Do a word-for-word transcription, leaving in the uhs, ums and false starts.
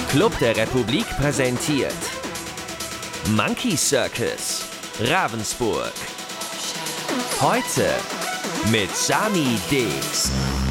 Club der Republik präsentiert Monkey Circus Ravensburg. Heute mit Sami Deeks.